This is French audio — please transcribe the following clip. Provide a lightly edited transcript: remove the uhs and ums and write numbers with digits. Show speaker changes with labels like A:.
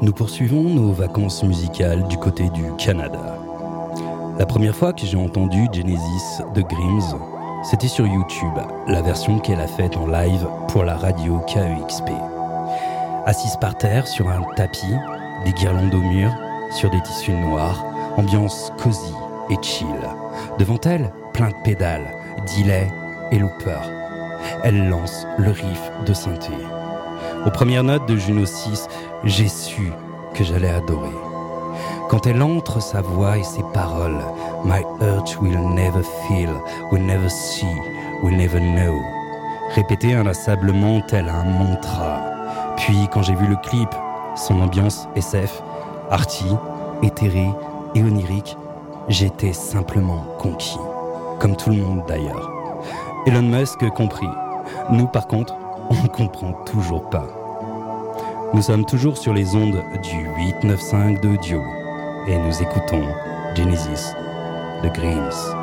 A: Nous poursuivons nos vacances musicales du côté du Canada. La première fois que j'ai entendu Genesis de Grimes, c'était sur YouTube, la version qu'elle a faite en live pour la radio KEXP. Assise par terre sur un tapis, des guirlandes au mur, sur des tissus noirs, ambiance cosy et chill. Devant elle, plein de pédales, delay et looper. Elle lance le riff de synthé. Aux premières notes de Juno 6, j'ai su que j'allais adorer. Quand elle entre sa voix et ses paroles, « My heart will never feel, will never see, will never know », répétée inlassablement tel un mantra. Puis quand j'ai vu le clip, son ambiance SF, arty, éthérée et onirique, j'étais simplement conquis. Comme tout le monde d'ailleurs. Elon Musk compris. Nous par contre, on ne comprend toujours pas. Nous sommes toujours sur les ondes du 895 de Dio et nous écoutons Genesis de Grimes.